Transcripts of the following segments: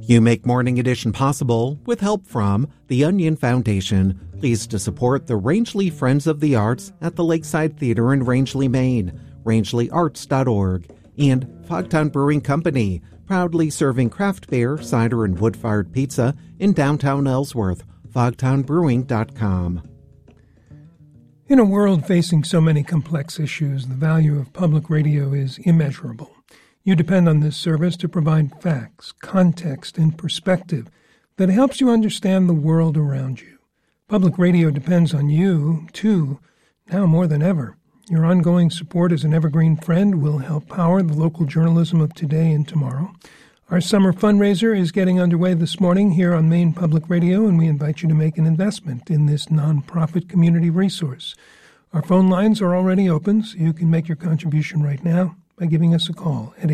You make Morning Edition possible with help from the Onion Foundation. Pleased to support the Rangeley Friends of the Arts at the Lakeside Theater in Rangeley, Maine, rangeleyarts.org, and Fogtown Brewing Company, proudly serving craft beer, cider, and wood-fired pizza in downtown Ellsworth, fogtownbrewing.com. In a world facing so many complex issues, the value of public radio is immeasurable. You depend on this service to provide facts, context, and perspective that helps you understand the world around you. Public radio depends on you, too, now more than ever. Your ongoing support as an evergreen friend will help power the local journalism of today and tomorrow. Our summer fundraiser is getting underway this morning here on Maine Public Radio, and we invite you to make an investment in this nonprofit community resource. Our phone lines are already open, so you can make your contribution right now by giving us a call at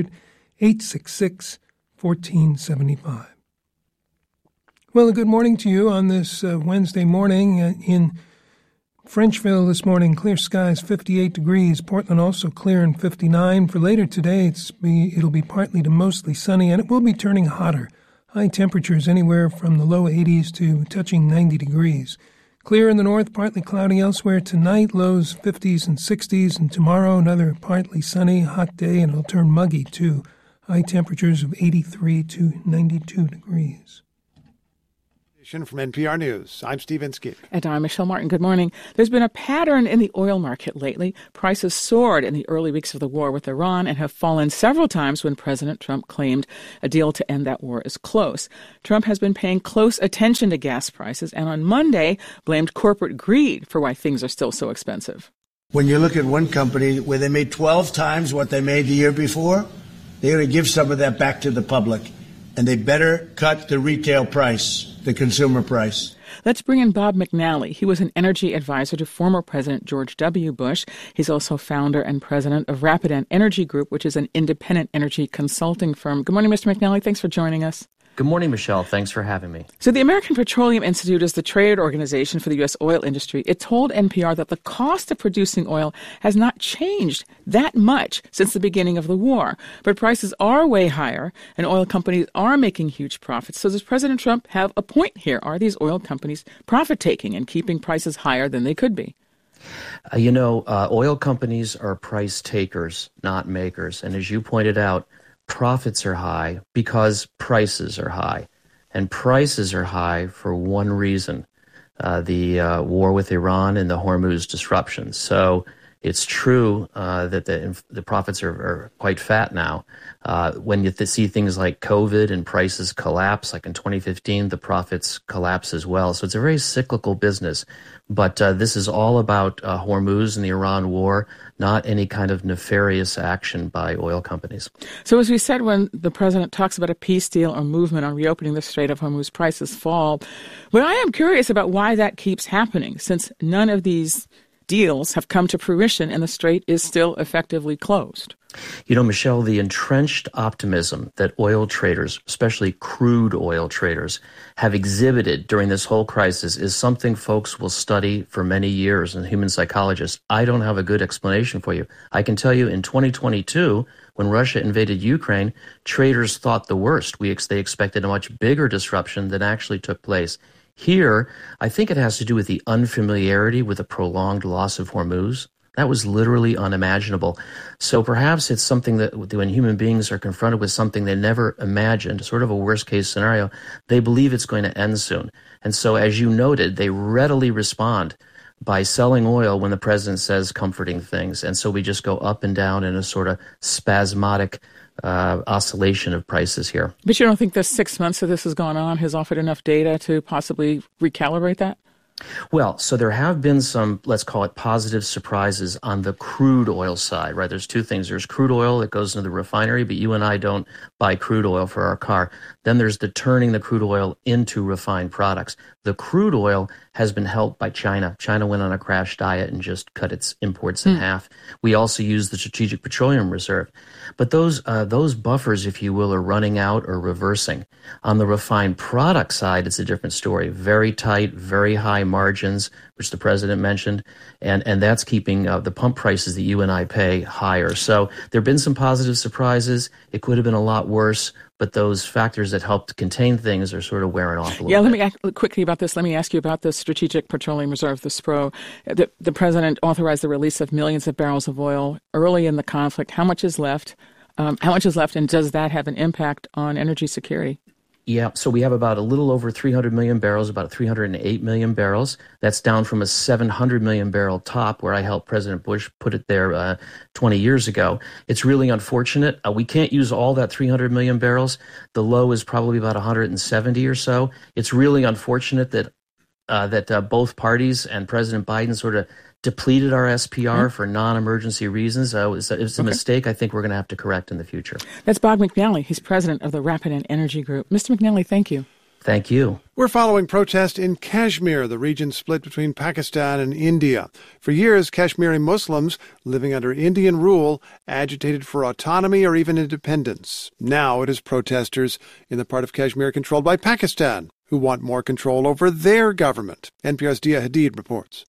800-866-1475. Well, a good morning to you on this Wednesday morning. In Frenchville this morning, clear skies, 58 degrees. Portland also clear and 59. For later today, it'll be partly to mostly sunny, and it will be turning hotter. High temperatures anywhere from the low 80s to touching 90 degrees. Clear in the north, partly cloudy elsewhere. Tonight, lows 50s and 60s, and tomorrow another partly sunny, hot day, and it'll turn muggy too. High temperatures of 83 to 92 degrees. From NPR News, I'm Steve Inskeep. And I'm Michelle Martin. Good morning. There's been a pattern in the oil market lately. Prices soared in the early weeks of the war with Iran and have fallen several times when President Trump claimed a deal to end that war is close. Trump has been paying close attention to gas prices and on Monday blamed corporate greed for why things are still so expensive. When you look at one company where they made 12 times what they made the year before, they're going to give some of that back to the public. And they better cut the retail price, the consumer price. Let's bring in Bob McNally. He was an energy advisor to former President George W. Bush. He's also founder and president of Rapidan Energy Group, which is an independent energy consulting firm. Good morning, Mr. McNally. Thanks for joining us. Good morning, Michelle. Thanks for having me. So the American Petroleum Institute is the trade organization for the U.S. oil industry. It told NPR that the cost of producing oil has not changed that much since the beginning of the war. But prices are way higher, and oil companies are making huge profits. So does President Trump have a point here? Are these oil companies profit-taking and keeping prices higher than they could be? Oil companies are price takers, not makers. And as you pointed out, profits are high because prices are high. And prices are high for one reason, the war with Iran and the Hormuz disruption. So it's true that the profits are quite fat now. When you see things like COVID and prices collapse, like in 2015, the profits collapse as well. So it's a very cyclical business. But this is all about Hormuz and the Iran war, not any kind of nefarious action by oil companies. So as we said, when the president talks about a peace deal or movement on reopening the Strait of Hormuz, prices fall. But I am curious about why that keeps happening, since none of these deals have come to fruition and the strait is still effectively closed. Michelle, the entrenched optimism that oil traders, especially crude oil traders, have exhibited during this whole crisis is something folks will study for many years, and human psychologists. I don't have a good explanation for you. I can tell you in 2022, when Russia invaded Ukraine, traders thought the worst. They expected a much bigger disruption than actually took place. Here, I think it has to do with the unfamiliarity with the prolonged loss of Hormuz. That was literally unimaginable. So perhaps it's something that when human beings are confronted with something they never imagined, sort of a worst-case scenario, they believe it's going to end soon. And so, as you noted, they readily respond by selling oil when the president says comforting things. And so we just go up and down in a sort of spasmodic oscillation of prices here. But you don't think the 6 months that this has gone on has offered enough data to possibly recalibrate that? Well, so there have been some, let's call it positive surprises on the crude oil side, right? There's two things. There's crude oil that goes into the refinery, but you and I don't buy crude oil for our car. Then there's the turning the crude oil into refined products. The crude oil has been helped by China. China went on a crash diet and just cut its imports in half. We also use the Strategic Petroleum Reserve. But those buffers, if you will, are running out or reversing. On the refined product side, it's a different story. Very tight, very high margins, which the president mentioned, and that's keeping the pump prices that you and I pay higher. So there have been some positive surprises. It could have been a lot worse, but those factors that helped contain things are sort of wearing off a little bit. Yeah, let me ask quickly about this. Let me ask you about the Strategic Petroleum Reserve, the SPRO. The president authorized the release of millions of barrels of oil early in the conflict. How much is left? And does that have an impact on energy security? Yeah, so we have about a little over 300 million barrels, about 308 million barrels. That's down from a 700 million barrel top where I helped President Bush put it there 20 years ago. It's really unfortunate. We can't use all that 300 million barrels. The low is probably about 170 or so. It's really unfortunate that both parties and President Biden sort of depleted our SPR for non-emergency reasons. It's a mistake I think we're going to have to correct in the future. That's Bob McNally. He's president of the Rapid and Energy Group. Mr. McNally, thank you. Thank you. We're following protests in Kashmir, the region split between Pakistan and India. For years, Kashmiri Muslims living under Indian rule agitated for autonomy or even independence. Now it is protesters in the part of Kashmir controlled by Pakistan who want more control over their government. NPR's Dia Hadid reports.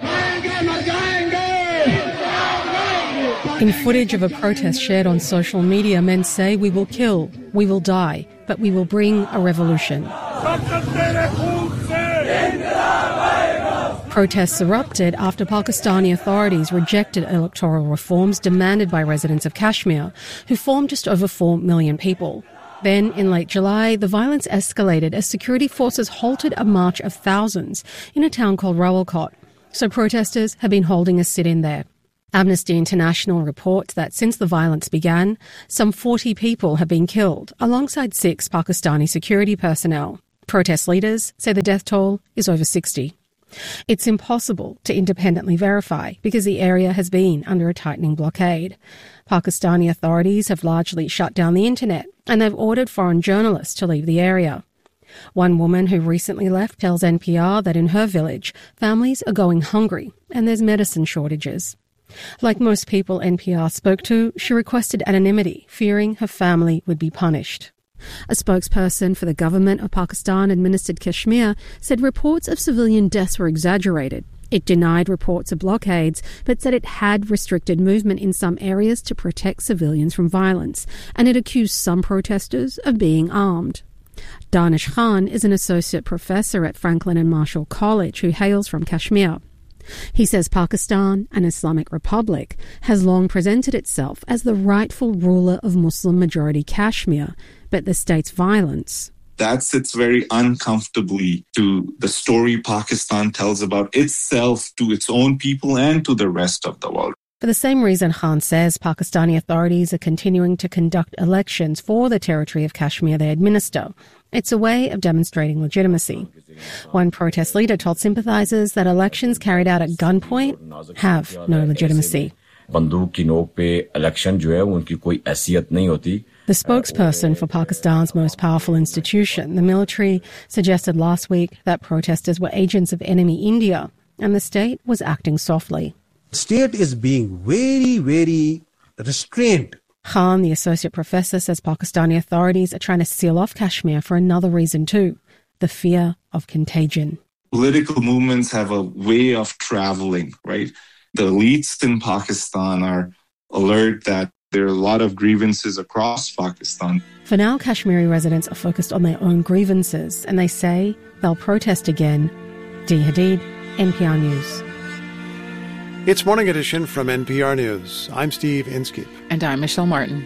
In footage of a protest shared on social media, men say, "We will kill, we will die, but we will bring a revolution." Protests erupted after Pakistani authorities rejected electoral reforms demanded by residents of Kashmir, who form just over 4 million people. Then, in late July, the violence escalated as security forces halted a march of thousands in a town called Rawalkot. So protesters have been holding a sit-in there. Amnesty International reports that since the violence began, some 40 people have been killed, alongside 6 Pakistani security personnel. Protest leaders say the death toll is over 60. It's impossible to independently verify because the area has been under a tightening blockade. Pakistani authorities have largely shut down the internet, and they've ordered foreign journalists to leave the area. One woman who recently left tells NPR that in her village, families are going hungry and there's medicine shortages. Like most people NPR spoke to, she requested anonymity, fearing her family would be punished. A spokesperson for the government of Pakistan-administered Kashmir said reports of civilian deaths were exaggerated. It denied reports of blockades, but said it had restricted movement in some areas to protect civilians from violence, and it accused some protesters of being armed. Danish Khan is an associate professor at Franklin and Marshall College who hails from Kashmir. He says Pakistan, an Islamic republic, has long presented itself as the rightful ruler of Muslim-majority Kashmir, but the state's violence... That sits very uncomfortably to the story Pakistan tells about itself to its own people and to the rest of the world. For the same reason, Khan says Pakistani authorities are continuing to conduct elections for the territory of Kashmir they administer. It's a way of demonstrating legitimacy. One protest leader told sympathizers that elections carried out at gunpoint have no legitimacy. The spokesperson for Pakistan's most powerful institution, the military, suggested last week that protesters were agents of enemy India, and the state was acting softly. The state is being very, very restrained. Khan, the associate professor, says Pakistani authorities are trying to seal off Kashmir for another reason too, the fear of contagion. Political movements have a way of traveling, right? The elites in Pakistan are alert that there are a lot of grievances across Pakistan. For now, Kashmiri residents are focused on their own grievances, and they say they'll protest again. Dia Hadid, NPR News. It's Morning Edition from NPR News. I'm Steve Inskeep. And I'm Michelle Martin.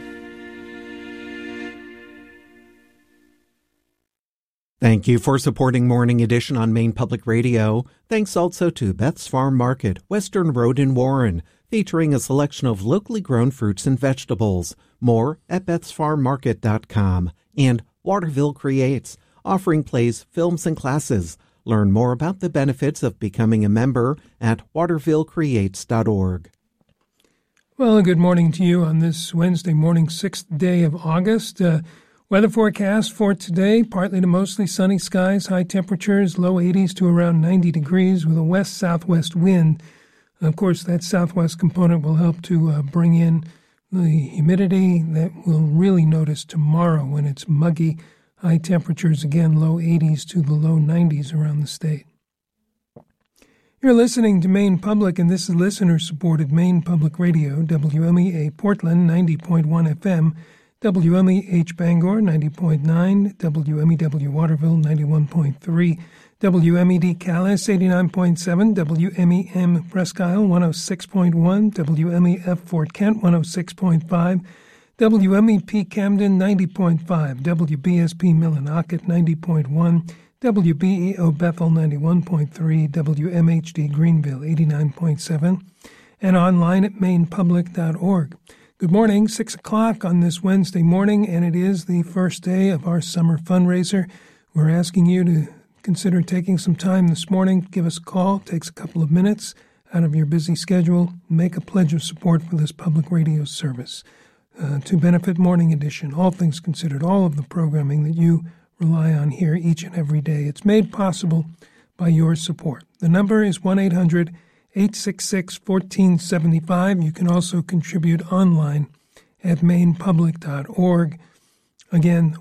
Thank you for supporting Morning Edition on Maine Public Radio. Thanks also to Beth's Farm Market, Western Road in Warren, featuring a selection of locally grown fruits and vegetables. More at bethsfarmmarket.com. And Waterville Creates, offering plays, films, and classes. Learn more about the benefits of becoming a member at watervillecreates.org. Well, good morning to you on this Wednesday morning, 6th day of August. Weather forecast for today, partly to mostly sunny skies, high temperatures, low 80s to around 90 degrees with a west-southwest wind. Of course, that southwest component will help to bring in the humidity that we'll really notice tomorrow when it's muggy. High temperatures, again, low 80s to the low 90s around the state. You're listening to Maine Public, and this is listener-supported Maine Public Radio, WMEA Portland, 90.1 FM, WMEH Bangor, 90.9, WMEW Waterville, 91.3, WMED Calais, 89.7, WMEM Presque Isle, 106.1, WMEF Fort Kent, 106.5, WMEP Camden, 90.5, WBSP Millinocket, 90.1, WBEO Bethel 91.3, WMHD Greenville 89.7, and online at mainpublic.org. Good morning, 6 o'clock on this Wednesday morning, and it is the first day of our summer fundraiser. We're asking you to consider taking some time this morning. Give us a call. It takes a couple of minutes out of your busy schedule. Make a pledge of support for this public radio service. To benefit Morning Edition, All Things Considered, all of the programming that you rely on here each and every day. It's made possible by your support. The number is 1-800-866-1475. You can also contribute online at mainpublic.org. Again,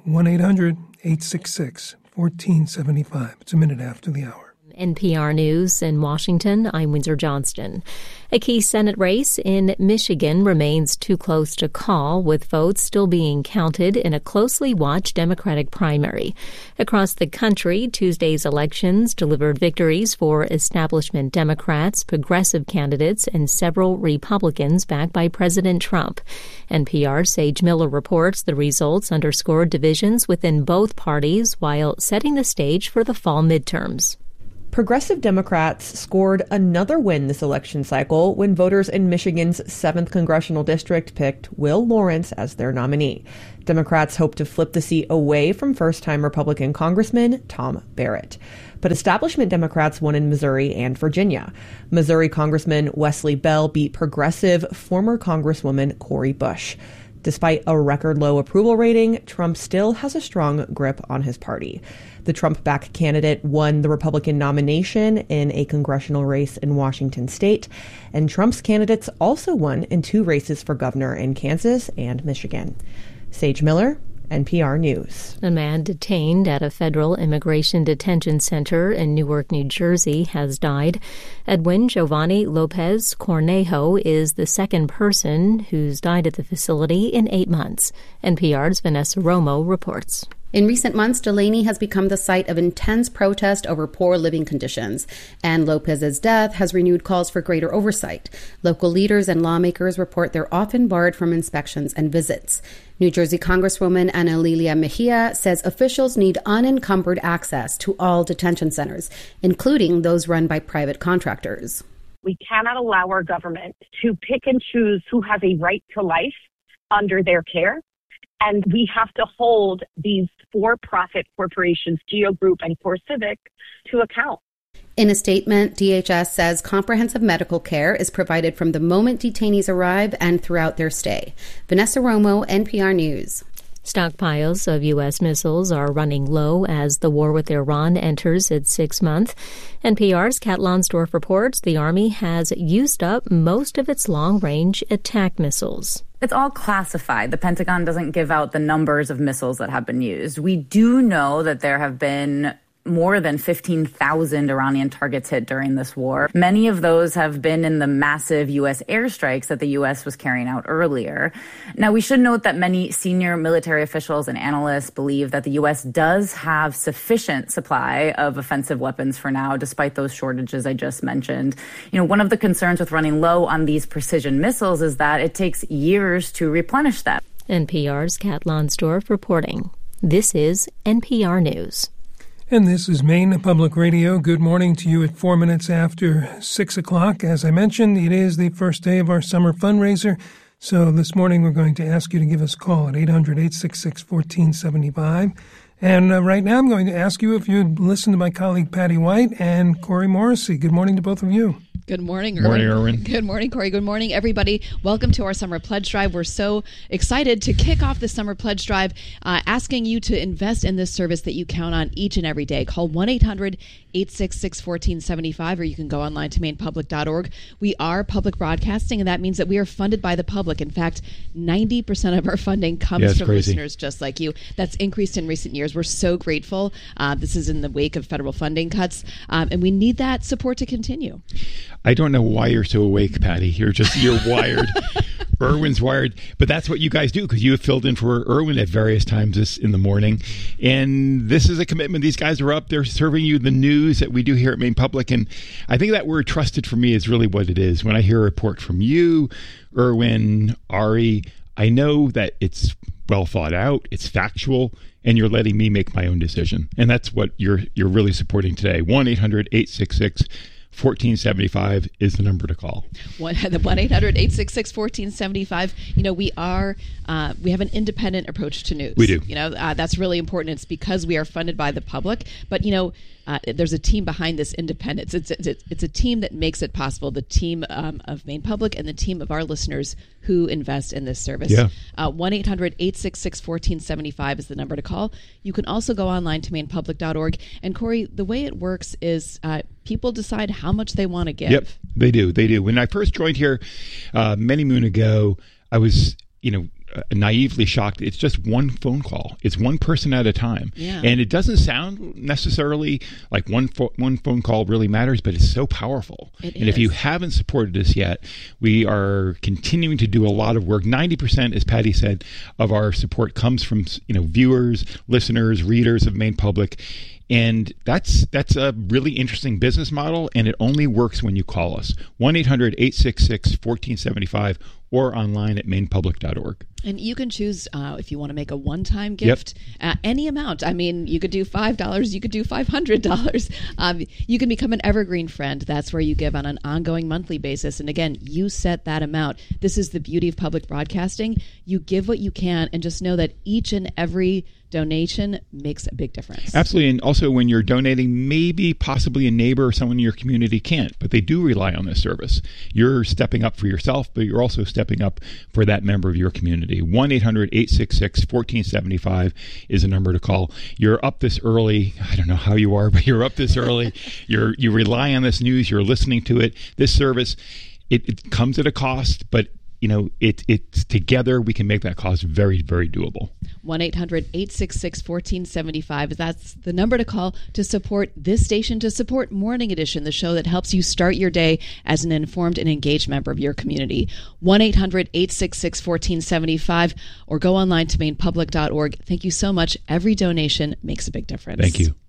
1-800-866-1475. It's a minute after the hour. NPR News in Washington, I'm Windsor Johnston. A key Senate race in Michigan remains too close to call, with votes still being counted in a closely watched Democratic primary. Across the country, Tuesday's elections delivered victories for establishment Democrats, progressive candidates, and several Republicans backed by President Trump. NPR's Sage Miller reports the results underscored divisions within both parties while setting the stage for the fall midterms. Progressive Democrats scored another win this election cycle when voters in Michigan's 7th congressional district picked Will Lawrence as their nominee. Democrats hope to flip the seat away from first-time Republican Congressman Tom Barrett. But establishment Democrats won in Missouri and Virginia. Missouri Congressman Wesley Bell beat progressive former Congresswoman Cori Bush. Despite a record-low approval rating, Trump still has a strong grip on his party. The Trump-backed candidate won the Republican nomination in a congressional race in Washington state, and Trump's candidates also won in 2 races for governor in Kansas and Michigan. Sage Miller, NPR News. A man detained at a federal immigration detention center in Newark, New Jersey, has died. Edwin Giovanni Lopez Cornejo is the second person who's died at the facility in 8 months. NPR's Vanessa Romo reports. In recent months, Delaney has become the site of intense protest over poor living conditions, and Lopez's death has renewed calls for greater oversight. Local leaders and lawmakers report they're often barred from inspections and visits. New Jersey Congresswoman Ana Lilia Mejia says officials need unencumbered access to all detention centers, including those run by private contractors. We cannot allow our government to pick and choose who has a right to life under their care. And we have to hold these for-profit corporations, Geo Group and CoreCivic, to account. In a statement, DHS says comprehensive medical care is provided from the moment detainees arrive and throughout their stay. Vanessa Romo, NPR News. Stockpiles of U.S. missiles are running low as the war with Iran enters its 6th month. NPR's Kat Lonsdorf reports the Army has used up most of its long-range attack missiles. It's all classified. The Pentagon doesn't give out the numbers of missiles that have been used. We do know that there have been more than 15,000 Iranian targets hit during this war. Many of those have been in the massive U.S. airstrikes that the U.S. was carrying out earlier. Now, we should note that many senior military officials and analysts believe that the U.S. does have sufficient supply of offensive weapons for now, despite those shortages I just mentioned. One of the concerns with running low on these precision missiles is that it takes years to replenish them. NPR's Kat Lonsdorf reporting. This is NPR News. And this is Maine Public Radio. Good morning to you at 4 minutes after 6 o'clock. As I mentioned, it is the first day of our summer fundraiser. So this morning we're going to ask you to give us a call at 800-866-1475. And right now I'm going to ask you if you'd listen to my colleague Patty White and Corey Morrissey. Good morning to both of you. Good morning, Erwin. Morning, Erwin. Good morning, Corey. Good morning, everybody. Welcome to our Summer Pledge Drive. We're so excited to kick off the Summer Pledge Drive, asking you to invest in this service that you count on each and every day. Call 1-800-866-1475, or you can go online to mainpublic.org. We are public broadcasting, and that means that we are funded by the public. In fact, 90% of our funding comes from listeners just like you. That's increased in recent years. We're so grateful. This is in the wake of federal funding cuts, and we need that support to continue. I don't know why you're so awake, Patty. You're wired. Erwin's wired. But that's what you guys do, because you have filled in for Erwin at various times in the morning. And this is a commitment. These guys are up there serving you the news that we do here at Maine Public. And I think that word trusted for me is really what it is. When I hear a report from you, Erwin, Ari, I know that it's well thought out, it's factual, and you're letting me make my own decision. And that's what you're really supporting today. 1-800-866-1475 is the number to call. The 1-800-866-1475. You know, we have an independent approach to news. We do. You know, that's really important. It's because we are funded by the public. But, you know, there's a team behind this independence. It's a team that makes it possible, the team of Maine Public and the team of our listeners who invest in this service. Yeah. 1-800-866-1475 is the number to call. You can also go online to mainpublic.org. And Corey, the way it works is people decide how much they want to give. Yep, they do. When I first joined here many moon ago, I was, naively shocked. It's just one phone call. It's one person at a time. Yeah. And it doesn't sound necessarily like one phone call really matters, but it's so powerful. If you haven't supported us yet, we are continuing to do a lot of work. 90%, as Patty said, of our support comes from viewers, listeners, readers of Maine Public. And that's a really interesting business model, and it only works when you call us. 1-800-866-1475 or online at mainpublic.org. And you can choose if you want to make a one-time gift, any amount. I mean, you could do $5, you could do $500. You can become an evergreen friend. That's where you give on an ongoing monthly basis. And again, you set that amount. This is the beauty of public broadcasting. You give what you can, and just know that each and every donation makes a big difference. Absolutely. And also when you're donating, maybe possibly a neighbor or someone in your community can't, but they do rely on this service. You're stepping up for yourself, but you're also stepping up for that member of your community. 1-800-866-1475 is a number to call. You're up this early. I don't know how you are, but you're up this early. You rely on this news. You're listening to it. This service, it comes at a cost, but it's together we can make that cost very, very doable. 1-800-866-1475. That's the number to call to support this station, to support Morning Edition, the show that helps you start your day as an informed and engaged member of your community. 1-800-866-1475 or go online to mainpublic.org. Thank you so much. Every donation makes a big difference. Thank you.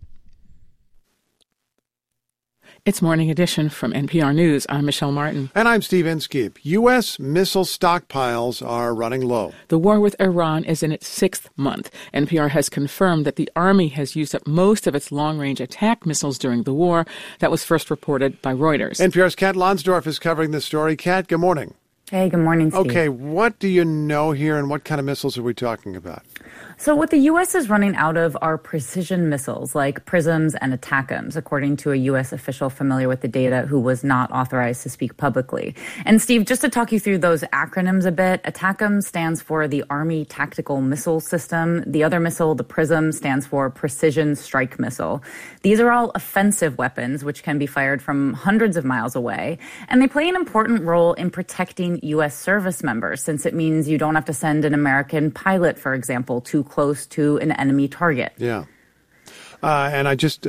It's Morning Edition from NPR News. I'm Michelle Martin. And I'm Steve Inskeep. U.S. missile stockpiles are running low. The war with Iran is in its sixth month. NPR has confirmed that the Army has used up most of its long-range attack missiles during the war. That was first reported by Reuters. NPR's Kat Lonsdorf is covering this story. Kat, good morning. Hey, good morning, Steve. Okay, what do you know here, and what kind of missiles are we talking about? So what the U.S. is running out of are precision missiles like PrSMs and ATACMS, according to a U.S. official familiar with the data who was not authorized to speak publicly. And Steve, just to talk you through those acronyms a bit, ATACMS stands for the Army Tactical Missile System. The other missile, the PrSM, stands for Precision Strike Missile. These are all offensive weapons, which can be fired from hundreds of miles away. And they play an important role in protecting U.S. service members, since it means you don't have to send an American pilot, for example, too close to an enemy target. Yeah. And I just,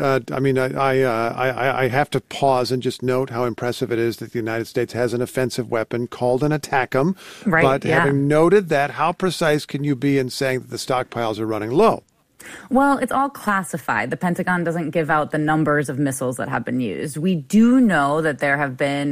I have to pause and just note how impressive it is that the United States has an offensive weapon called an ATACMS. Right, but having noted that, how precise can you be in saying that the stockpiles are running low? Well, it's all classified. The Pentagon doesn't give out the numbers of missiles that have been used. We do know that there have been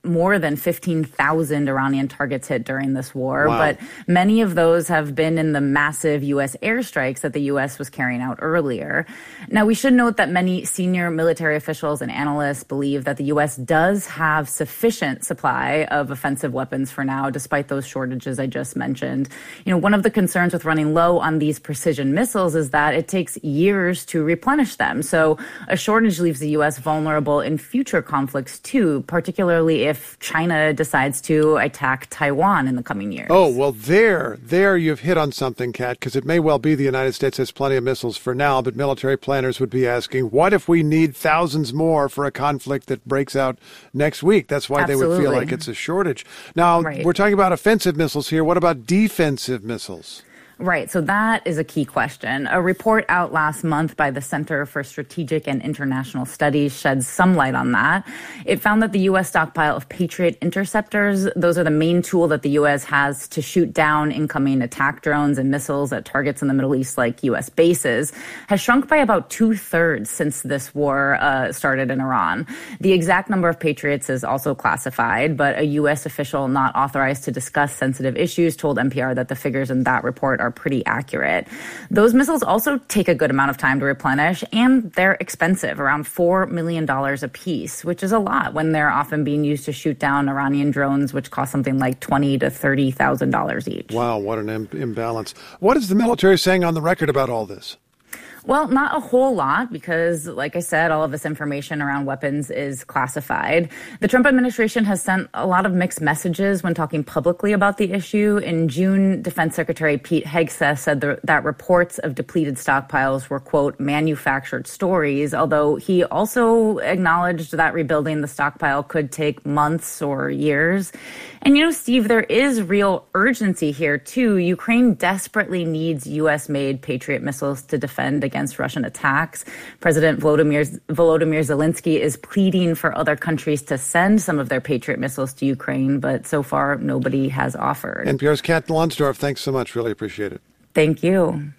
more than 15,000 Iranian targets hit during this war, wow. but many of those have been in the massive U.S. airstrikes that the U.S. was carrying out earlier. Now, we should note that many senior military officials and analysts believe that the U.S. does have sufficient supply of offensive weapons for now, despite those shortages I just mentioned. One of the concerns with running low on these precision missiles is that it takes years to replenish them. So a shortage leaves the U.S. vulnerable in future conflicts, too, particularly if China decides to attack Taiwan in the coming years. Oh, well, there you've hit on something, Kat, because it may well be the United States has plenty of missiles for now, but military planners would be asking, what if we need thousands more for a conflict that breaks out next week? That's why Absolutely. They would feel like it's a shortage. Now, Right. We're talking about offensive missiles here. What about defensive missiles? Right. So that is a key question. A report out last month by the Center for Strategic and International Studies sheds some light on that. It found that the U.S. stockpile of Patriot interceptors, those are the main tool that the U.S. has to shoot down incoming attack drones and missiles at targets in the Middle East like U.S. bases, has shrunk by about 2/3 since this war started in Iran. The exact number of Patriots is also classified, but a U.S. official not authorized to discuss sensitive issues told NPR that the figures in that report are pretty accurate. Those missiles also take a good amount of time to replenish, and they're expensive, around $4 million a piece, which is a lot when they're often being used to shoot down Iranian drones, which cost something like $20,000 to $30,000 each. Wow, what an imbalance. What is the military saying on the record about all this? Well, not a whole lot because, like I said, all of this information around weapons is classified. The Trump administration has sent a lot of mixed messages when talking publicly about the issue. In June, Defense Secretary Pete Hegseth said that reports of depleted stockpiles were, quote, manufactured stories, although he also acknowledged that rebuilding the stockpile could take months or years. And, Steve, there is real urgency here, too. Ukraine desperately needs U.S.-made Patriot missiles to defend against Russian attacks. President Volodymyr Zelensky is pleading for other countries to send some of their Patriot missiles to Ukraine, but so far nobody has offered. NPR's Kat Lonsdorf, thanks so much. Really appreciate it. Thank you.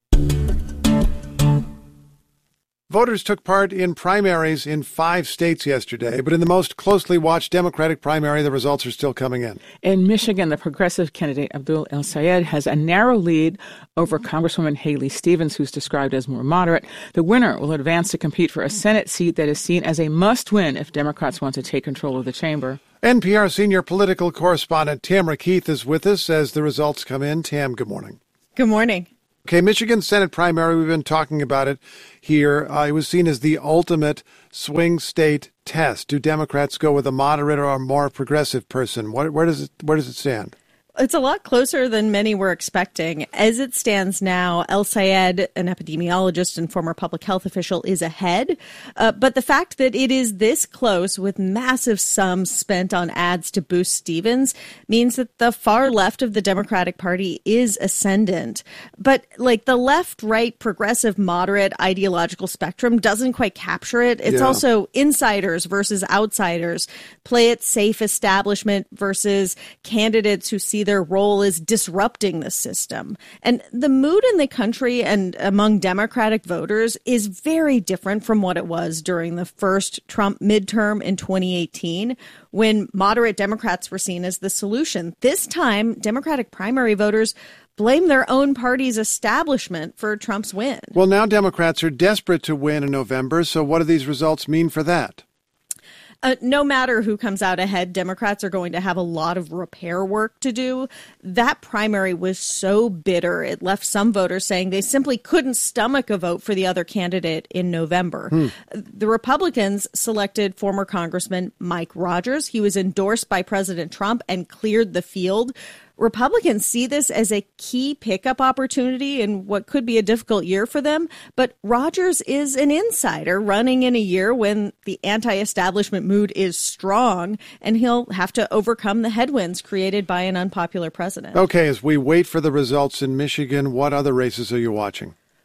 Voters took part in primaries in 5 states yesterday, but in the most closely watched Democratic primary, the results are still coming in. In Michigan, the progressive candidate Abdul El-Sayed has a narrow lead over Congresswoman Haley Stevens, who's described as more moderate. The winner will advance to compete for a Senate seat that is seen as a must-win if Democrats want to take control of the chamber. NPR senior political correspondent Tamara Keith is with us as the results come in. Tam, good morning. Good morning. Okay, Michigan Senate primary, we've been talking about it here. It was seen as the ultimate swing state test. Do Democrats go with a moderate or a more progressive person? Where does it stand? It's a lot closer than many were expecting. As it stands now, El-Sayed, an epidemiologist and former public health official, is ahead. But the fact that it is this close with massive sums spent on ads to boost Stevens means that the far left of the Democratic Party is ascendant. But like the left, right, progressive, moderate ideological spectrum doesn't quite capture it. It's also insiders versus outsiders, play it safe establishment versus candidates who see their role is disrupting the system. And the mood in the country and among Democratic voters is very different from what it was during the first Trump midterm in 2018, when moderate Democrats were seen as the solution. This time, Democratic primary voters blame their own party's establishment for Trump's win. Well, now Democrats are desperate to win in November, so what do these results mean for that? No matter who comes out ahead, Democrats are going to have a lot of repair work to do. That primary was so bitter, it left some voters saying they simply couldn't stomach a vote for the other candidate in November. The Republicans selected former Congressman Mike Rogers. He was endorsed by President Trump and cleared the field. Republicans see this as a key pickup opportunity in what could be a difficult year for them. But Rogers is an insider running in a year when the anti-establishment mood is strong, and he'll have to overcome the headwinds created by an unpopular president. Okay, as we wait for the results in Michigan, what other races are you watching?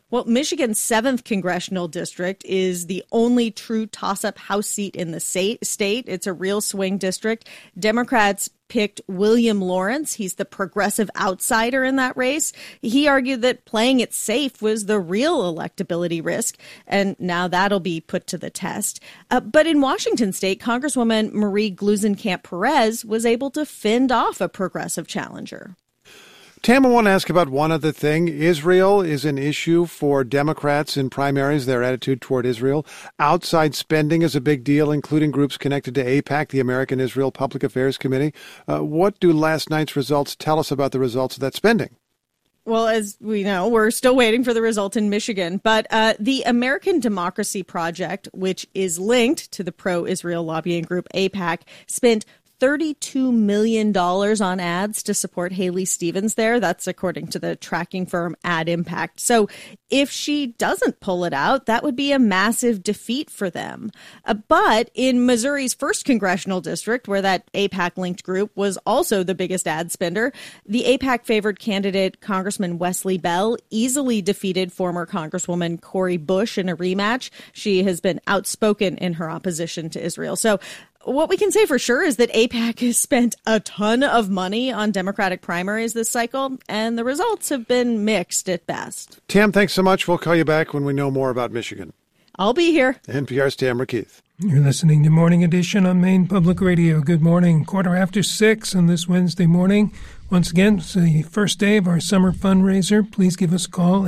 Well, Michigan's 7th congressional district is the only true toss-up House seat in the state. It's a real swing district. Democrats picked William Lawrence. He's the progressive outsider in that race. He argued that playing it safe was the real electability risk, and now that'll be put to the test. But in Washington state, Congresswoman Marie Gluesenkamp-Perez was able to fend off a progressive challenger. Tam, I want to ask about one other thing. Israel is an issue for Democrats in primaries, their attitude toward Israel. Outside spending is a big deal, including groups connected to AIPAC, the American Israel Public Affairs Committee. What do last night's results tell us about the results of that spending? Well, as we know, we're still waiting for the result in Michigan. But the American Democracy Project, which is linked to the pro-Israel lobbying group AIPAC, spent $32 million on ads to support Haley Stevens there. That's according to the tracking firm Ad Impact. So if she doesn't pull it out, that would be a massive defeat for them. But in Missouri's 1st congressional district, where that AIPAC-linked group was also the biggest ad spender, the AIPAC-favored candidate, Congressman Wesley Bell, easily defeated former Congresswoman Cori Bush in a rematch. She has been outspoken in her opposition to Israel. So what we can say for sure is that AIPAC has spent a ton of money on Democratic primaries this cycle, and the results have been mixed at best. Tam, thanks so much. We'll call you back when we know more about Michigan. I'll be here. NPR's Tamara Keith. You're listening to Morning Edition on Maine Public Radio. Good morning. 6:15 on this Wednesday morning. Once again, it's the first day of our summer fundraiser. Please give us a call,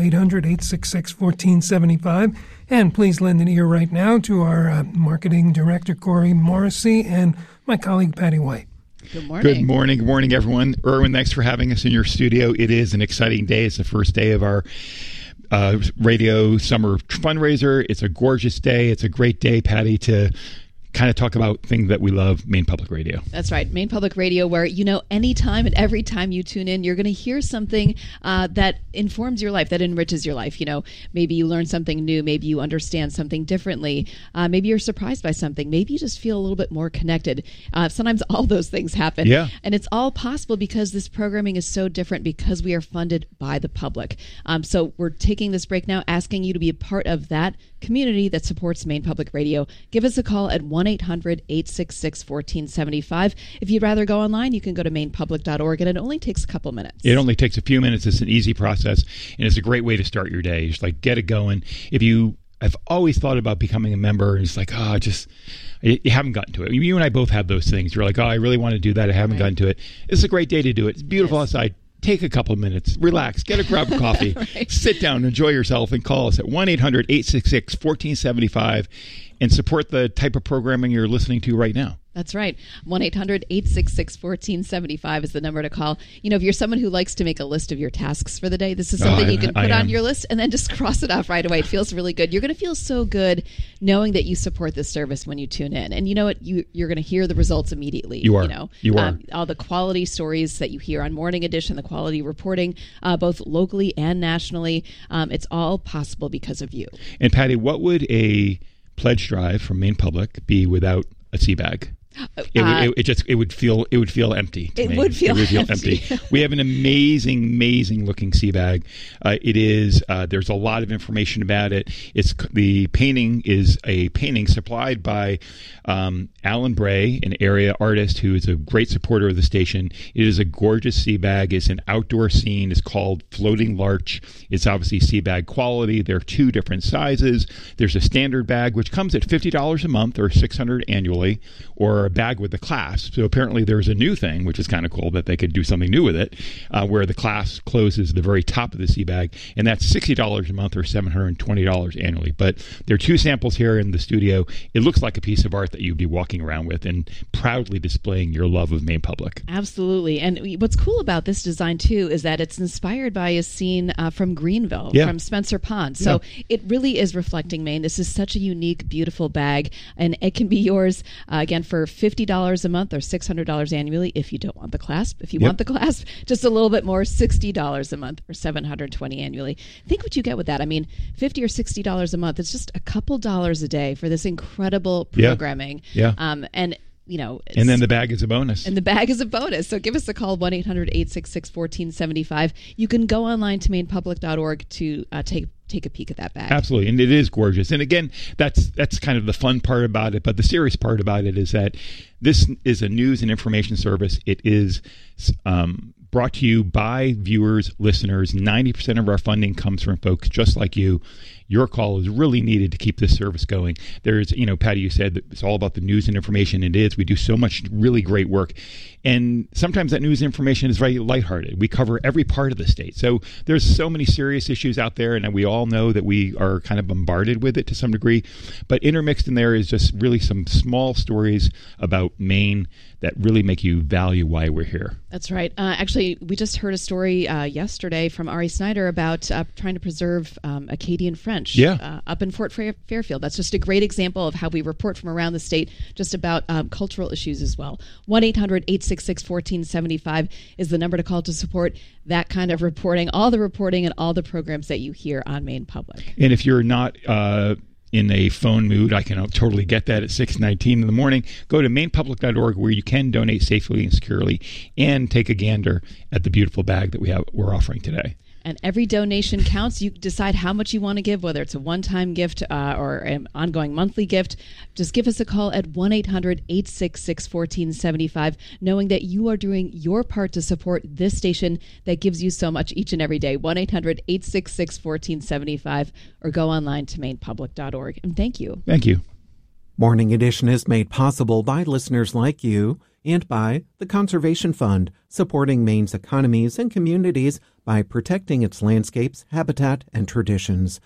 800-866-1475. And please lend an ear right now to our marketing director, Corey Morrissey, and my colleague, Patty White. Good morning. Good morning. Good morning, everyone. Erwin, thanks for having us in your studio. It is an exciting day. It's the first day of our radio summer fundraiser. It's a gorgeous day. It's a great day, Patty, to kind of talk about things that we love, Maine Public Radio. That's right. Maine Public Radio, where, anytime and every time you tune in, you're going to hear something that informs your life, that enriches your life. Maybe you learn something new. Maybe you understand something differently. Maybe you're surprised by something. Maybe you just feel a little bit more connected. Sometimes all those things happen. Yeah. And it's all possible because this programming is so different because we are funded by the public. So we're taking this break now, asking you to be a part of that community that supports Maine Public Radio. Give us a call at 1-800-866-1475. If you'd rather go online, you can go to mainepublic.org, and it only takes a couple minutes. It only takes a few minutes. It's an easy process, and it's a great way to start your day. Just get it going. If you have always thought about becoming a member, and it's you haven't gotten to it. You and I both have those things. You're like, I really want to do that. I haven't gotten to it. It's a great day to do it. It's beautiful outside. Take a couple of minutes, relax, get a cup of coffee, sit down, enjoy yourself, and call us at 1-800-866-1475 and support the type of programming you're listening to right now. That's right. 1-800-866-1475 is the number to call. If you're someone who likes to make a list of your tasks for the day, this is something you can put on your list and then just cross it off right away. It feels really good. You're going to feel so good knowing that you support this service when you tune in. And you know what? You're going to hear the results immediately. You are. You are. All the quality stories that you hear on Morning Edition, the quality reporting, both locally and nationally, it's all possible because of you. And Patty, what would a pledge drive from Maine Public be without a sea bag? It would feel empty. It would feel empty. We have an amazing looking sea bag. It is. There's a lot of information about it. The painting is a painting supplied by Alan Bray, an area artist who is a great supporter of the station. It is a gorgeous sea bag. It's an outdoor scene. It's called Floating Larch. It's obviously sea bag quality. There are 2 different sizes. There's a standard bag, which comes at $50 a month or $600 annually, or a bag with the clasp. So apparently there's a new thing, which is kind of cool, that they could do something new with it, where the clasp closes the very top of the sea bag, and that's $60 a month or $720 annually. But there are 2 samples here in the studio. It looks like a piece of art that you'd be walking around with and proudly displaying your love of Maine Public. Absolutely. And what's cool about this design, too, is that it's inspired by a scene from Greenville, from Spencer Pond. So it really is reflecting Maine. This is such a unique, beautiful bag, and it can be yours, again, for $50 a month or $600 annually if you don't want the clasp. If you want the clasp, just a little bit more, $60 a month or $720 annually. Think what you get with that. I mean, $50 or $60 a month, it's just a couple dollars a day for this incredible programming. Yeah. And And then the bag is a bonus. And the bag is a bonus. So give us a call, 1-800-866-1475. You can go online to mainepublic.org to take a peek at that bag. Absolutely. And it is gorgeous. And again, that's kind of the fun part about it. But the serious part about it is that this is a news and information service. It is brought to you by viewers, listeners. 90% of our funding comes from folks just like you. Your call is really needed to keep this service going. There's, Patty, you said that it's all about the news and information. It is. We do so much really great work. And sometimes that news and information is very lighthearted. We cover every part of the state. So there's so many serious issues out there, and we all know that we are kind of bombarded with it to some degree. But intermixed in there is just really some small stories about Maine that really make you value why we're here. That's right. Actually, we just heard a story yesterday from Ari Snyder about trying to preserve Acadian French up in Fort Fairfield. That's just a great example of how we report from around the state just about cultural issues as well. 1-800-866-1475 is the number to call to support that kind of reporting, all the reporting and all the programs that you hear on Maine Public. And if you're not in a phone mood, I can totally get that at 6:19 in the morning. Go to mainepublic.org where you can donate safely and securely and take a gander at the beautiful bag that we're offering today. And every donation counts. You decide how much you want to give, whether it's a one-time gift or an ongoing monthly gift. Just give us a call at 1-800-866-1475, knowing that you are doing your part to support this station that gives you so much each and every day. 1-800-866-1475, or go online to mainepublic.org. And thank you. Thank you. Morning Edition is made possible by listeners like you and by the Conservation Fund, supporting Maine's economies and communities by protecting its landscapes, habitat, and traditions.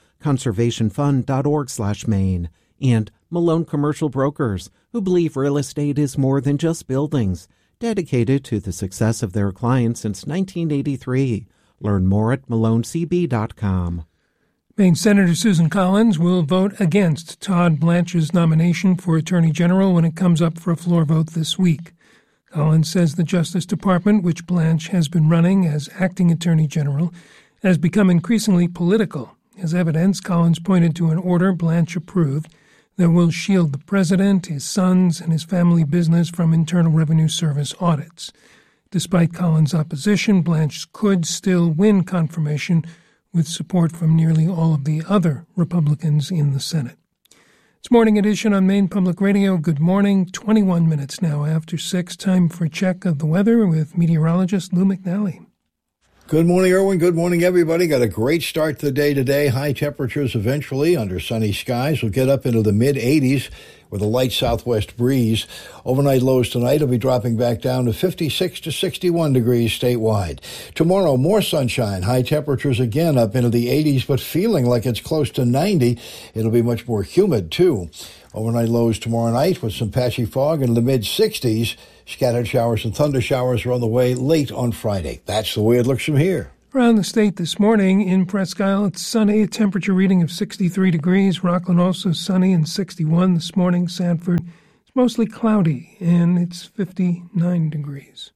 conservationfund.org/Maine. And Malone Commercial Brokers, who believe real estate is more than just buildings, dedicated to the success of their clients since 1983. Learn more at malonecb.com. Maine Senator Susan Collins will vote against Todd Blanche's nomination for Attorney General when it comes up for a floor vote this week. Collins says the Justice Department, which Blanche has been running as acting Attorney General, has become increasingly political. As evidence, Collins pointed to an order Blanche approved that will shield the president, his sons, and his family business from Internal Revenue Service audits. Despite Collins' opposition, Blanche could still win confirmation with support from nearly all of the other Republicans in the Senate. It's Morning Edition on Maine Public Radio. Good morning. 21 minutes now after 6. Time for a check of the weather with meteorologist Lou McNally. Good morning, Irwin. Good morning, everybody. Got a great start to the day today. High temperatures eventually under sunny skies. We'll get up into the mid-80s with a light southwest breeze. Overnight lows tonight will be dropping back down to 56 to 61 degrees statewide. Tomorrow, more sunshine. High temperatures again up into the 80s, but feeling like it's close to 90. It'll be much more humid, too. Overnight lows tomorrow night with some patchy fog in the mid-60s. Scattered showers and thunder showers are on the way late on Friday. That's the way it looks from here. Around the state this morning, in Presque Isle, it's sunny, a temperature reading of 63 degrees. Rockland also sunny and 61 this morning. Sanford, it's mostly cloudy, and it's 59 degrees.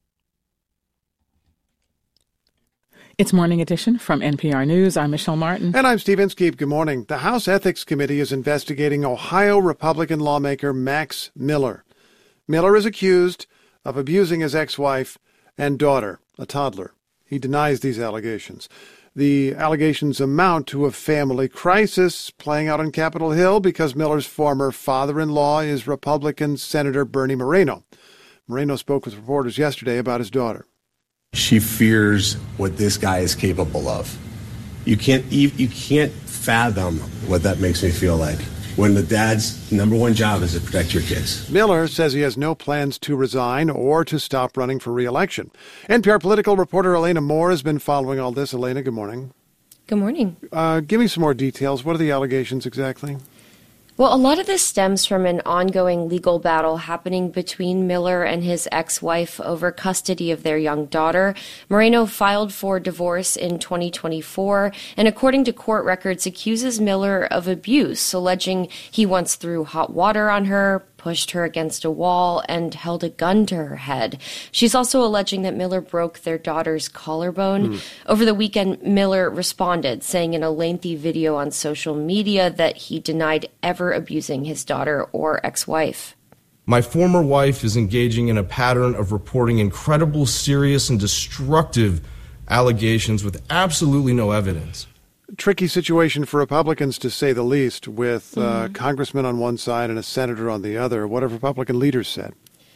It's Morning Edition from NPR News. I'm Michelle Martin. And I'm Steve Inskeep. Good morning. The House Ethics Committee is investigating Ohio Republican lawmaker Max Miller. Miller is accused of abusing his ex-wife and daughter, a toddler. He denies these allegations. The allegations amount to a family crisis playing out on Capitol Hill because Miller's former father-in-law is Republican Senator Bernie Moreno. Moreno spoke with reporters yesterday about his daughter. She fears what this guy is capable of. You can't fathom what that makes me feel like when the dad's number one job is to protect your kids. Miller says he has no plans to resign or to stop running for re-election. NPR political reporter Elena Moore has been following all this. Elena, good morning. Good morning. Give me some more details. What are the allegations exactly? Well, a lot of this stems from an ongoing legal battle happening between Miller and his ex-wife over custody of their young daughter. Moreno filed for divorce in 2024 and, according to court records, accuses Miller of abuse, alleging he once threw hot water on her, pushed her against a wall, and held a gun to her head. She's also alleging that Miller broke their daughter's collarbone. Over the weekend, Miller responded, saying in a lengthy video on social media that he denied ever abusing his daughter or ex-wife. My former wife is engaging in a pattern of reporting incredible, serious, and destructive allegations with absolutely no evidence. Tricky situation for Republicans, to say the least, with congressman on one side and a senator on the other. What have Republican leaders said?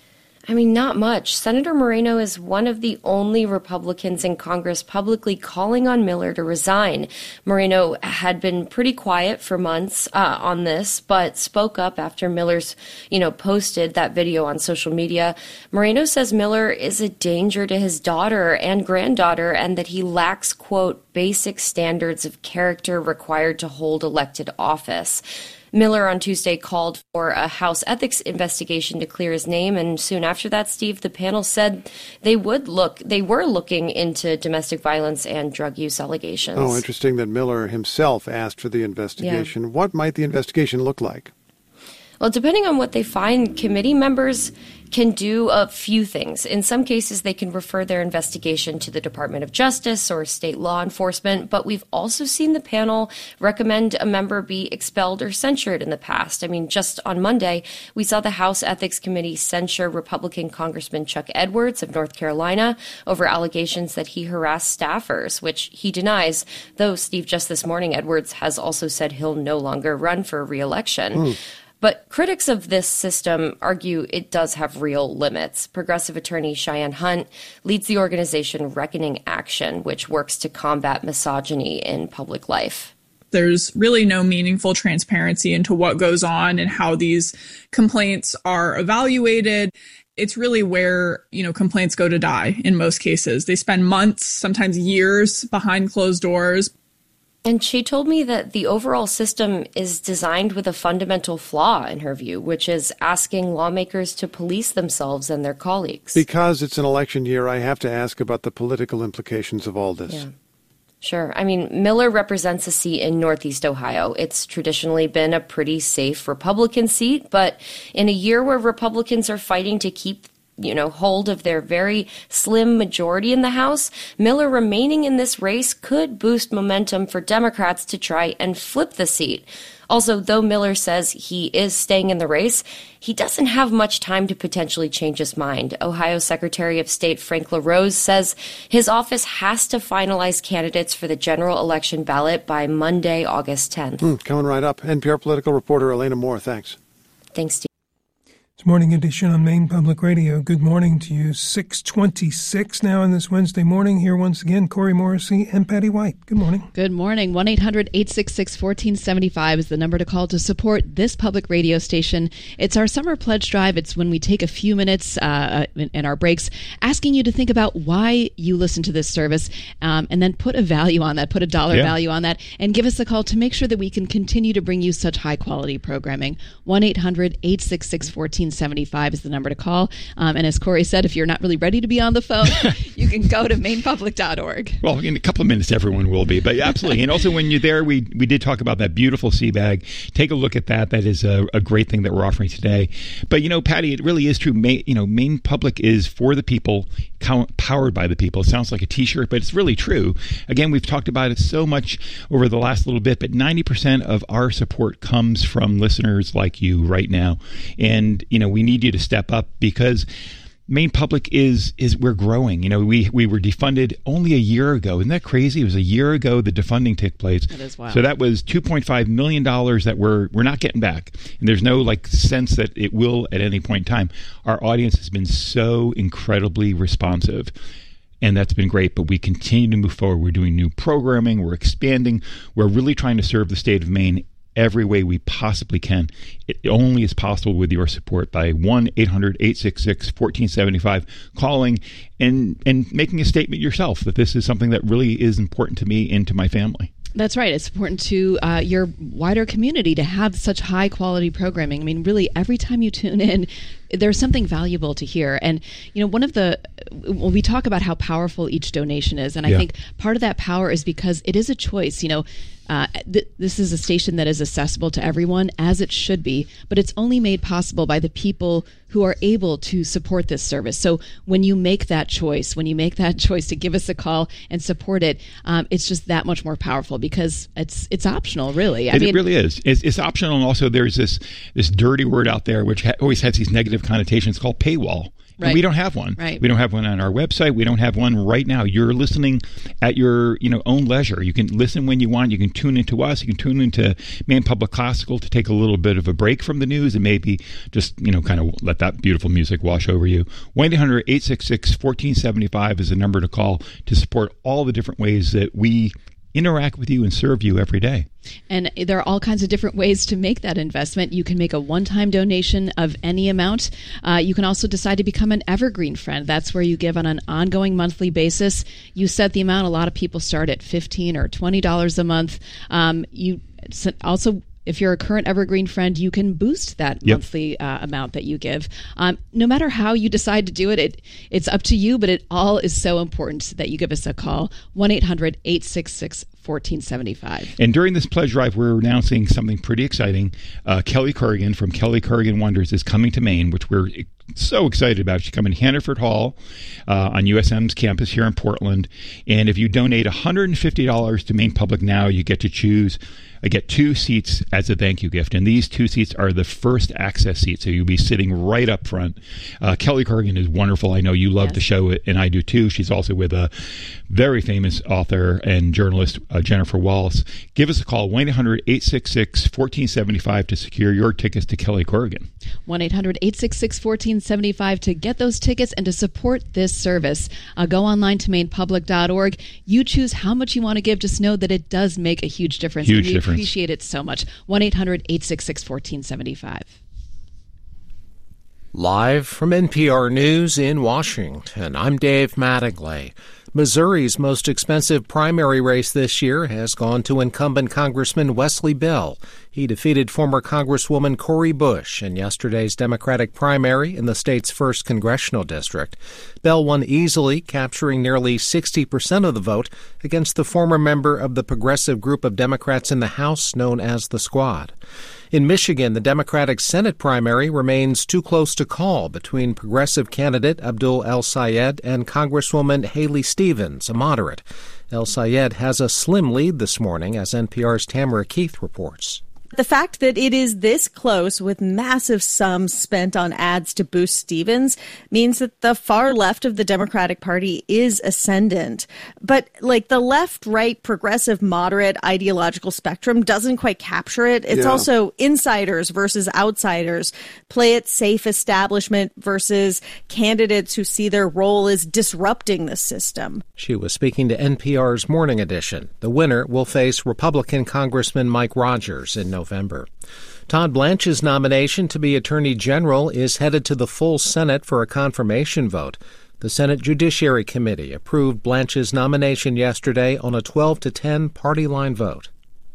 I mean, not much. Senator Moreno is one of the only Republicans in Congress publicly calling on Miller to resign. Moreno had been pretty quiet for months on this, but spoke up after Miller's, posted that video on social media. Moreno says Miller is a danger to his daughter and granddaughter and that he lacks, quote, basic standards of character required to hold elected office. Miller on Tuesday called for a House ethics investigation to clear his name, and soon after that, Steve, the panel said they were looking into domestic violence and drug use allegations. Oh, interesting that Miller himself asked for the investigation. Yeah. What might the investigation look like? Well, depending on what they find, committee members can do a few things. In some cases, they can refer their investigation to the Department of Justice or state law enforcement, but we've also seen the panel recommend a member be expelled or censured in the past. I mean, just on Monday, we saw the House Ethics Committee censure Republican Congressman Chuck Edwards of North Carolina over allegations that he harassed staffers, which he denies, though, Steve, just this morning, Edwards has also said he'll no longer run for re-election. But critics of this system argue it does have real limits. Progressive attorney Cheyenne Hunt leads the organization Reckoning Action, which works to combat misogyny in public life. There's really no meaningful transparency into what goes on and how these complaints are evaluated. It's really where, complaints go to die in most cases. They spend months, sometimes years behind closed doors. And she told me that the overall system is designed with a fundamental flaw, in her view, which is asking lawmakers to police themselves and their colleagues. Because it's an election year, I have to ask about the political implications of all this. Yeah. Sure. I mean, Miller represents a seat in Northeast Ohio. It's traditionally been a pretty safe Republican seat, but in a year where Republicans are fighting to keep hold of their very slim majority in the House, Miller remaining in this race could boost momentum for Democrats to try and flip the seat. Also, though Miller says he is staying in the race, he doesn't have much time to potentially change his mind. Ohio Secretary of State Frank LaRose says his office has to finalize candidates for the general election ballot by Monday, August 10th. Coming right up. NPR political reporter Elena Moore, thanks. Thanks, Steve. Morning edition on Maine Public Radio. Good morning to you. 6:26 now on this Wednesday morning. Here once again, Corey Morrissey and Patty White. Good morning. Good morning. 1-800-866-1475 is the number to call to support this public radio station. It's our summer pledge drive. It's when we take a few minutes in our breaks asking you to think about why you listen to this service and then put a value on that, put a dollar value on that, and give us a call to make sure that we can continue to bring you such high-quality programming. 1-800-866-1475 is the number to call. And as Corey said, if you're not really ready to be on the phone, you can go to mainepublic.org. Well, in a couple of minutes, everyone will be. But absolutely. And also when you're there, we did talk about that beautiful sea bag. Take a look at that. That is a great thing that we're offering today. But, Patty, it really is true. Maine Public is for the people, powered by the people. It sounds like a T-shirt, but it's really true. Again, we've talked about it so much over the last little bit, but 90% of our support comes from listeners like you right now. And, we need you to step up because Maine Public is we're growing. We were defunded only a year ago. Isn't that crazy? It was a year ago the defunding took place. That is wild. So that was $2.5 million that we're not getting back. And there's no sense that it will at any point in time. Our audience has been so incredibly responsive. And that's been great, but we continue to move forward. We're doing new programming. We're expanding. We're really trying to serve the state of Maine every way we possibly can. It only is possible with your support by 1-800-866-1475 calling and making a statement yourself that this is something that really is important to me and to my family. That's right. It's important to your wider community to have such high quality programming. I mean, really, every time you tune in, there's something valuable to hear. And, when we talk about how powerful each donation is, and I think part of that power is because it is a choice. This is a station that is accessible to everyone, as it should be, but it's only made possible by the people who are able to support this service. So when you make that choice to give us a call and support it, it's just that much more powerful because it's optional, really. It really is. It's optional, and also there's this dirty word out there which always has these negative connotations called paywall. Right. And we don't have one. Right. We don't have one on our website. We don't have one right now. You're listening at your own leisure. You can listen when you want. You can tune into us. You can tune into Maine Public Classical to take a little bit of a break from the news and maybe just kind of let that beautiful music wash over you. 1-800-866-1475 is the number to call to support all the different ways that we interact with you and serve you every day. And there are all kinds of different ways to make that investment. You can make a one-time donation of any amount. You can also decide to become an evergreen friend. That's where you give on an ongoing monthly basis. You set the amount. A lot of people start at $15 or $20 a month. You also, if you're a current evergreen friend, you can boost that monthly amount that you give. No matter how you decide to do it, it's up to you, but it all is so important that you give us a call, 1-800-866-1475. And during this pledge drive, we're announcing something pretty exciting. Kelly Corrigan from Kelly Corrigan Wonders is coming to Maine, which we're so excited about. She's coming to Hannaford Hall on USM's campus here in Portland. And if you donate $150 to Maine Public Now, you get to choose. I get 2 seats as a thank you gift, and these 2 seats are the first access seats, so you'll be sitting right up front. Kelly Corrigan is wonderful. I know you love the show, and I do too. She's also with a very famous author and journalist, Jennifer Wallace. Give us a call, 1-800-866-1475 to secure your tickets to Kelly Corrigan. 1-800-866-1475 to get those tickets and to support this service. Go online to mainepublic.org. You choose how much you want to give. Just know that it does make a huge difference. Huge difference. Appreciate it so much. 1-800-866-1475. Live from NPR News in Washington, I'm Dave Mattingly. Missouri's most expensive primary race this year has gone to incumbent Congressman Wesley Bell. He defeated former Congresswoman Cori Bush in yesterday's Democratic primary in the state's 1st congressional district. Bell won easily, capturing nearly 60% of the vote against the former member of the progressive group of Democrats in the House known as the Squad. In Michigan, the Democratic Senate primary remains too close to call between progressive candidate Abdul El-Sayed and Congresswoman Haley Stevens, a moderate. El-Sayed has a slim lead this morning, as NPR's Tamara Keith reports. The fact that it is this close with massive sums spent on ads to boost Stevens means that the far left of the Democratic Party is ascendant. But the left, right, progressive, moderate ideological spectrum doesn't quite capture it. It's also insiders versus outsiders, play it safe establishment versus candidates who see their role as disrupting the system. She was speaking to NPR's Morning Edition. The winner will face Republican Congressman Mike Rogers in November. Todd Blanche's nomination to be Attorney General is headed to the full Senate for a confirmation vote. The Senate Judiciary Committee approved Blanche's nomination yesterday on a 12-10 party line vote.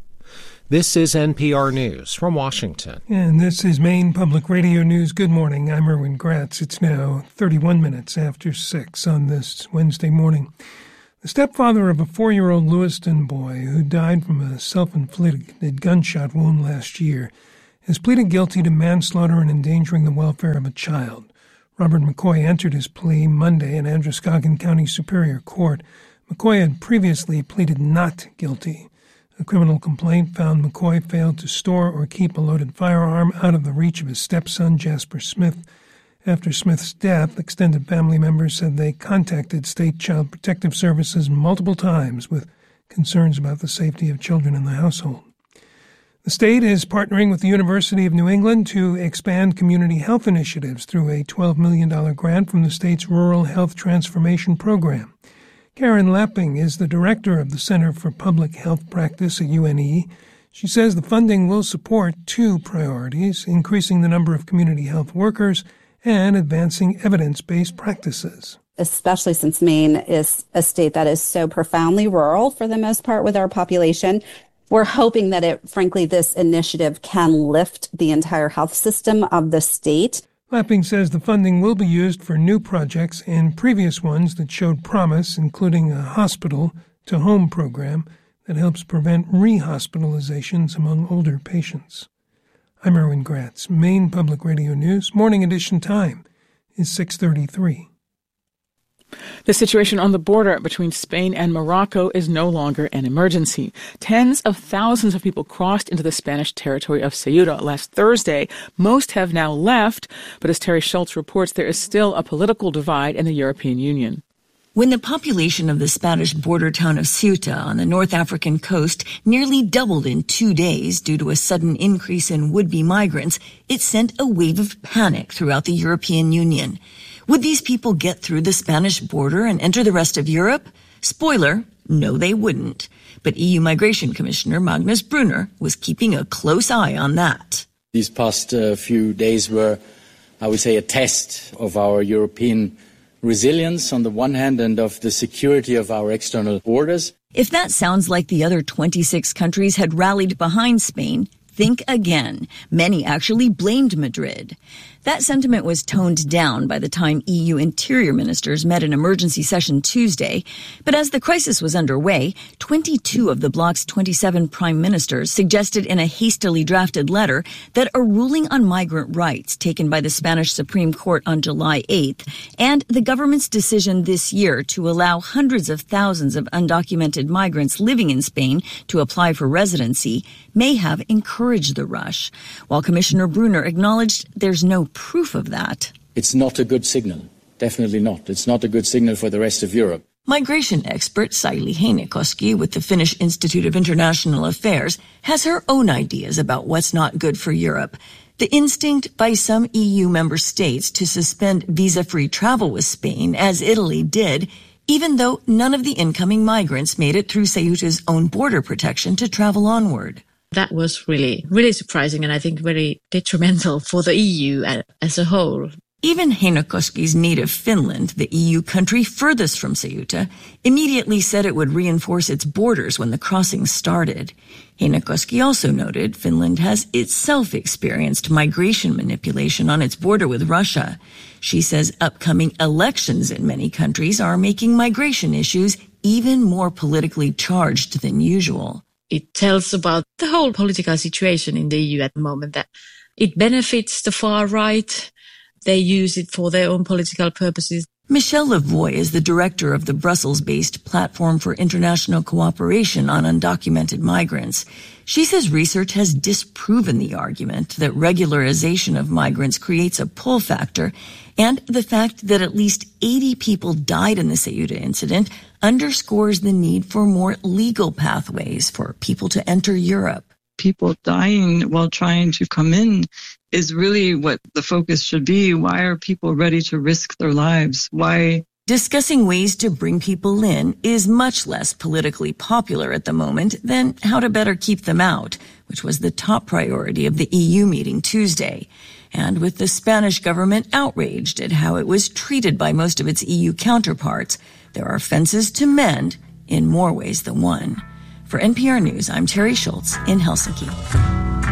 This is NPR News from Washington. And this is Maine Public Radio News. Good morning. I'm Erwin Gratz. It's now 31 minutes after 6 on this Wednesday morning. The stepfather of a 4-year-old Lewiston boy who died from a self-inflicted gunshot wound last year has pleaded guilty to manslaughter and endangering the welfare of a child. Robert McCoy entered his plea Monday in Androscoggin County Superior Court. McCoy had previously pleaded not guilty. A criminal complaint found McCoy failed to store or keep a loaded firearm out of the reach of his stepson, Jasper Smith. After Smith's death, extended family members said they contacted State Child Protective Services multiple times with concerns about the safety of children in the household. The state is partnering with the University of New England to expand community health initiatives through a $12 million grant from the state's Rural Health Transformation Program. Karen Lapping is the director of the Center for Public Health Practice at UNE. She says the funding will support 2 priorities, increasing the number of community health workers and advancing evidence-based practices. Especially since Maine is a state that is so profoundly rural for the most part with our population. We're hoping that this initiative can lift the entire health system of the state. Lapping says the funding will be used for new projects and previous ones that showed promise, including a hospital-to-home program that helps prevent rehospitalizations among older patients. I'm Erwin Gratz, Maine Public Radio News. Morning edition time is 6:33. The situation on the border between Spain and Morocco is no longer an emergency. Tens of thousands of people crossed into the Spanish territory of Ceuta last Thursday. Most have now left, but as Terry Schultz reports, there is still a political divide in the European Union. When the population of the Spanish border town of Ceuta on the North African coast nearly doubled in 2 days due to a sudden increase in would-be migrants, it sent a wave of panic throughout the European Union. Would these people get through the Spanish border and enter the rest of Europe? Spoiler, no, they wouldn't. But EU Migration Commissioner Magnus Brunner was keeping a close eye on that. These past few days were, I would say, a test of our European resilience on the one hand and of the security of our external borders. If that sounds like the other 26 countries had rallied behind Spain, think again. Many actually blamed Madrid. That sentiment was toned down by the time EU interior ministers met in emergency session Tuesday. But as the crisis was underway, 22 of the bloc's 27 prime ministers suggested in a hastily drafted letter that a ruling on migrant rights taken by the Spanish Supreme Court on July 8th and the government's decision this year to allow hundreds of thousands of undocumented migrants living in Spain to apply for residency may have encouraged the rush. While Commissioner Brunner acknowledged there's no proof of that. It's not a good signal. Definitely not. It's not a good signal for the rest of Europe. Migration expert Saili Heinokoski with the Finnish Institute of International Affairs has her own ideas about what's not good for Europe. The instinct by some EU member states to suspend visa-free travel with Spain, as Italy did, even though none of the incoming migrants made it through Ceuta's own border protection to travel onward. That was really, really surprising and I think very detrimental for the EU as a whole. Even Heinokoski's native Finland, the EU country furthest from Ceuta, immediately said it would reinforce its borders when the crossing started. Heinokoski also noted Finland has itself experienced migration manipulation on its border with Russia. She says upcoming elections in many countries are making migration issues even more politically charged than usual. It tells about the whole political situation in the EU at the moment, that it benefits the far right. They use it for their own political purposes. Michelle Lavoie is the director of the Brussels-based Platform for International Cooperation on Undocumented Migrants. She says research has disproven the argument that regularization of migrants creates a pull factor, and the fact that at least 80 people died in the Ceuta incident underscores the need for more legal pathways for people to enter Europe. People dying while trying to come in is really what the focus should be. Why are people ready to risk their lives? Why? Discussing ways to bring people in is much less politically popular at the moment than how to better keep them out, which was the top priority of the EU meeting Tuesday. And with the Spanish government outraged at how it was treated by most of its EU counterparts, there are fences to mend in more ways than one. For NPR News, I'm Terry Schultz in Helsinki.